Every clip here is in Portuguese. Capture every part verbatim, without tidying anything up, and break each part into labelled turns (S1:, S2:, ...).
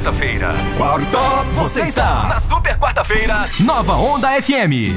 S1: quarta-feira.
S2: Quarta, você está
S1: na Super Quarta-feira,
S2: Nova Onda F M.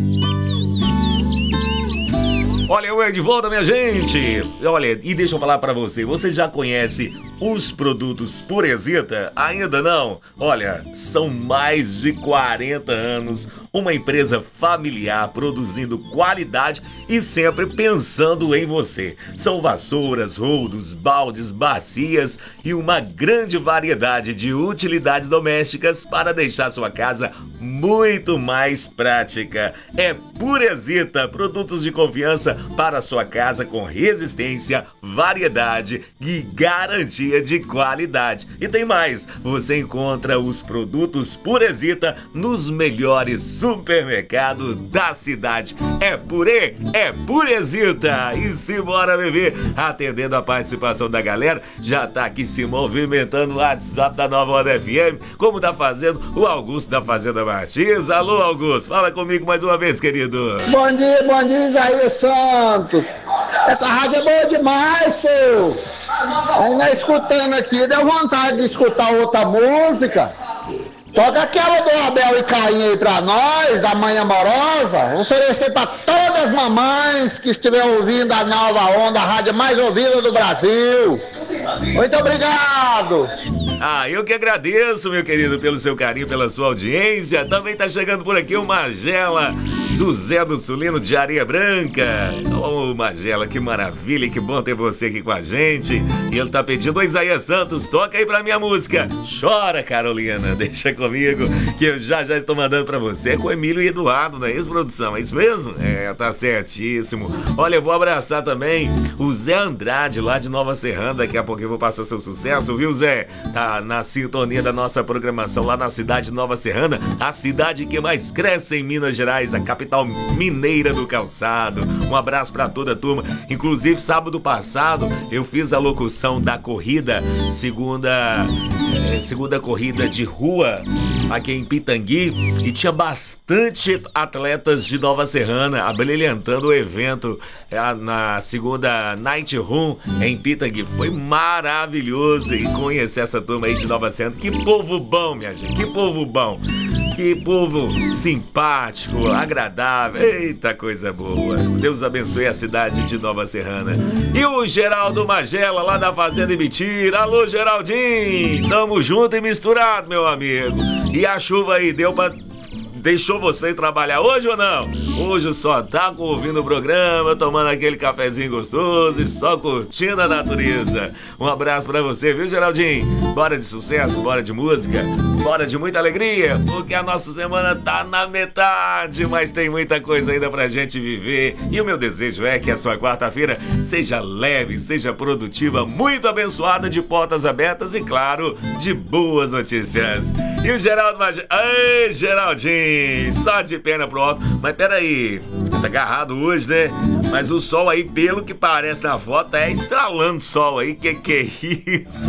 S3: Olha, eu de volta, minha gente. Olha, e deixa eu falar pra você, você já conhece os produtos Purezita? Ainda não? Olha, são mais de quarenta anos, uma empresa familiar produzindo qualidade e sempre pensando em você. São vassouras, rodos, baldes, bacias e uma grande variedade de utilidades domésticas para deixar sua casa muito mais prática. É Purezita, produtos de confiança para sua casa com resistência, variedade e garantia de qualidade. E tem mais, você encontra os produtos Purezita nos melhores supermercados da cidade. É Purê, é Purezita. E simbora, bebê, atendendo a participação da galera, já tá aqui se movimentando o WhatsApp da Nova Onda F M, como tá fazendo o Augusto da Fazenda Martins. Alô, Augusto, fala comigo mais uma vez, querido.
S4: Bom dia, bom dia, Isaías Santos. Essa rádio é boa demais, senhor. Ainda escutando aqui, deu vontade de escutar outra música. Toca aquela do Abel e Caim aí pra nós, da Mãe Amorosa. Oferecer pra todas as mamães que estiverem ouvindo a Nova Onda, a rádio mais ouvida do Brasil. Muito obrigado.
S3: Ah, eu que agradeço, meu querido, pelo seu carinho, pela sua audiência. Também tá chegando por aqui o Magela do Zé do Sulino de Areia Branca. Ô, oh, Magela, que maravilha, que bom ter você aqui com a gente. E ele tá pedindo, ô Isaías Santos, toca aí pra minha música. Chora, Carolina, deixa comigo, que eu já já estou mandando pra você. É com o Emílio e Eduardo, não é isso, produção? É isso mesmo? É, tá certíssimo. Olha, eu vou abraçar também o Zé Andrade, lá de Nova Serrana. Daqui a pouco eu vou passar seu sucesso, viu, Zé? Tá na sintonia da nossa programação lá na cidade de Nova Serrana, a cidade que mais cresce em Minas Gerais, a capital mineira do calçado. Um abraço pra toda a turma. Inclusive, sábado passado, eu fiz a locução da corrida, segunda, é, segunda corrida de rua aqui em Pitangui, e tinha bastante atletas de Nova Serrana abrilhantando o evento é, na segunda Night Room em Pitangui. Foi maravilhoso e conhecer essa turma aí de Nova Serrana. Que povo bom, minha gente, que povo bom. Que povo simpático, agradável. Eita, coisa boa. Deus abençoe a cidade de Nova Serrana. E o Geraldo Magela, lá da Fazenda Ibitir. Alô, Geraldinho. Tamo junto e misturado, meu amigo. E a chuva aí, deu pra... Deixou você trabalhar hoje ou não? Hoje só tá ouvindo o programa, tomando aquele cafezinho gostoso e só curtindo a natureza. Um abraço pra você, viu, Geraldinho? Bora de sucesso, bora de música, bora de muita alegria, porque a nossa semana tá na metade, mas tem muita coisa ainda pra gente viver. E o meu desejo é que a sua quarta-feira seja leve, seja produtiva, muito abençoada, de portas abertas e, claro, de boas notícias. E o Geraldo Magela... Ei, Geraldinho! Só de perna pro alto. Mas peraí, tá agarrado hoje, né? Mas o sol aí, pelo que parece na foto, é estralando sol aí. Que que é isso?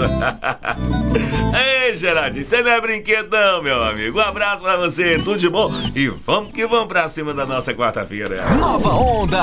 S3: Ei, Geraldinho, você não é brinquedo não, meu amigo. Um abraço pra você, tudo de bom. E vamos que vamos pra cima da nossa quarta-feira.
S2: Nova Onda